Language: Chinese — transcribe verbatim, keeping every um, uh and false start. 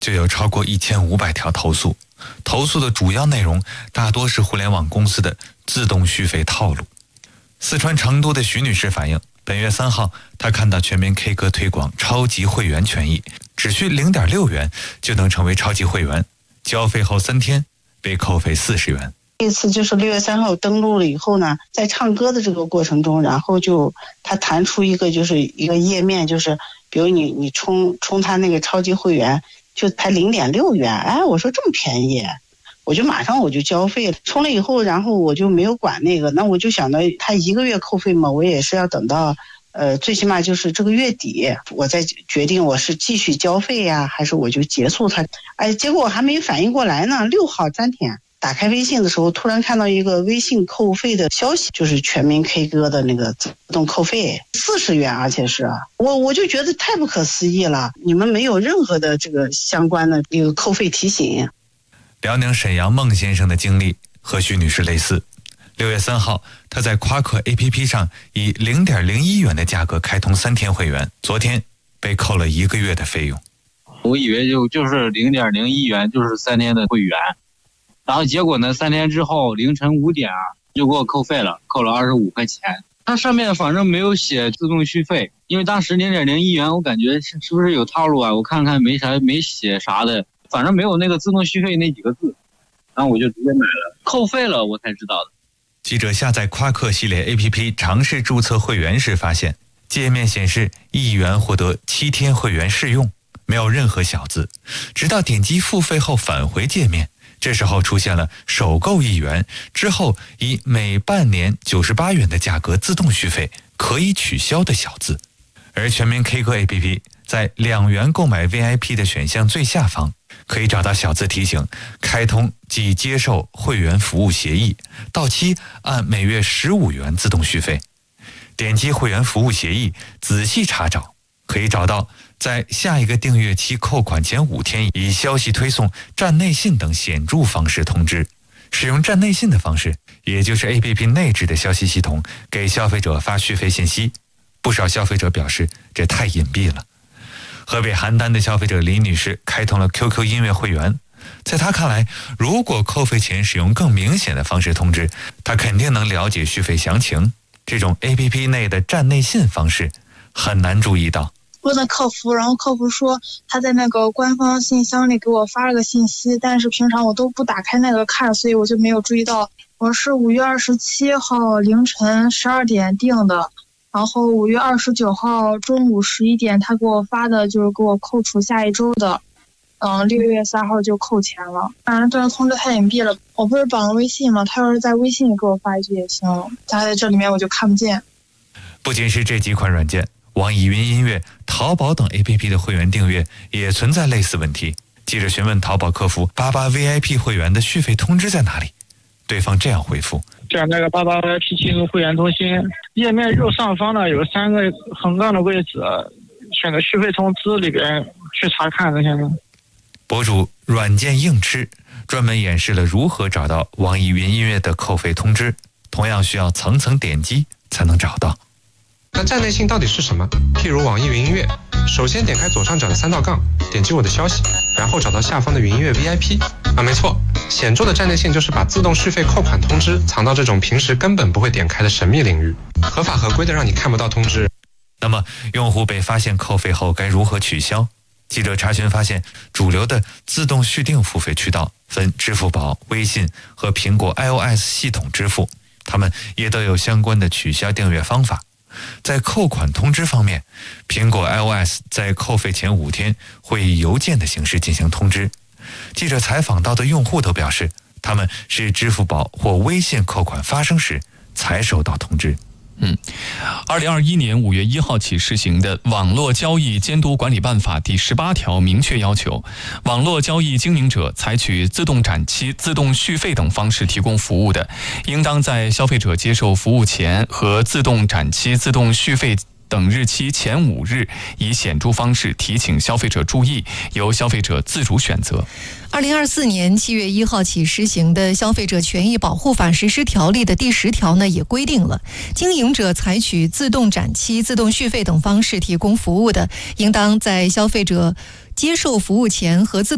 就有超过一千五百条投诉，投诉的主要内容大多是互联网公司的自动续费套路。四川成都的徐女士反映，本月三号，她看到全民 K 歌推广超级会员权益，只需 零点六元就能成为超级会员，交费后三天被扣费四十元。 这次就是六月三号登录了以后呢，在唱歌的这个过程中，然后就他弹出一个就是一个页面，就是比如你你充充他那个超级会员就才 零点六元，哎，我说这么便宜，我就马上我就交费了。充了以后，然后我就没有管那个，那我就想到他一个月扣费嘛，我也是要等到呃最起码就是这个月底，我再决定我是继续交费呀，还是我就结束它。哎，结果我还没反应过来呢，六号暂停。打开微信的时候，突然看到一个微信扣费的消息，就是全民 K 歌的那个自动扣费四十元，而且是我我就觉得太不可思议了，你们没有任何的这个相关的一个扣费提醒。 辽宁沈阳孟先生的经历和徐女士类似，六月三号，他在夸克 A P P 上以 零点零一元的价格开通三天会员，昨天被扣了一个月的费用。 我以为就就是零点零一元就是三天的会员。然后结果呢？三天之后凌晨五点啊，就给我扣费了，扣了二十五块钱。它上面反正没有写自动续费，因为当时零点零一元，我感觉是是不是有套路啊？我看看没啥，没写啥的，反正没有那个自动续费那几个字，然后我就直接买了，扣费了，我才知道的。 记者下载夸克系列 A P P 尝试注册会员时发现，界面显示一元获得七天会员试用，没有任何小字，直到点击付费后返回界面。这时候出现了首购一元之后以每半年九十八元的价格自动续费可以取消的小字。而全民 K 歌 A P P 在两元购买 V I P 的选项最下方可以找到小字提醒，开通即接受会员服务协议，到期按每月十五元自动续费。点击会员服务协议仔细查找，可以找到在下一个订阅期扣款前五天以消息推送、站内信等显著方式通知。使用站内信的方式，也就是 A P P 内置的消息系统给消费者发续费信息。不少消费者表示这太隐蔽了。河北邯郸的消费者李女士开通了 Q Q 音乐会员，在她看来，如果扣费前使用更明显的方式通知，她肯定能了解续费详情。这种 A P P 内的站内信方式很难注意到。 问了客服，然后客服说他在那个官方信箱里给我发了个信息，但是平常我都不打开那个看，所以我就没有注意到。我是五月二十七号凌晨十二点订的，然后五月二十九号中午十一点他给我发的就是给我扣除下一周的，嗯，六月三号就扣钱了。当然这个通知太隐蔽了，我不是绑了微信吗？他要是在微信里给我发一句也行，他在这里面我就看不见。 不仅是这几款软件，网易云音乐、淘宝等 A P P 的会员订阅也存在类似问题。记者询问淘宝客服八八 V I P 会员的续费通知在哪里，对方这样回复： 在那个八八 V I P 进入会员中心页面右上方呢，有三个横杠的位置，选择续费通知里边去查看这些呢。 博主软件硬吃专门演示了如何找到网易云音乐的扣费通知，同样需要层层点击才能找到。 那站内信到底是什么？譬如网易云音乐，首先点开左上角的三道杠，点击我的消息，然后找到下方的云音乐 V I P。啊，没错，显著的站内信就是把自动续费扣款通知藏到这种平时根本不会点开的神秘领域，合法合规的让你看不到通知。 那么，用户被发现扣费后该如何取消？记者查询发现，主流的自动续订付费渠道分支付宝、微信和苹果 iOS 系统支付，它们也都有相关的取消订阅方法。在扣款通知方面，苹果 iOS 在扣费前五天会以邮件的形式进行通知。记者采访到的用户都表示，他们是支付宝或微信扣款发生时才收到通知。 嗯，二零二一年五月一号起施行的《网络交易监督管理办法》第十八条明确要求，网络交易经营者采取自动展期、自动续费等方式提供服务的，应当在消费者接受服务前和自动展期、自动续费等日期前五日，以显著方式提醒消费者注意，由消费者自主选择。 二零二四年七月一号起施行的《消费者权益保护法实施条例》的第十条呢，也规定了，经营者采取自动展期、自动续费等方式提供服务的，应当在消费者接受服务前和自动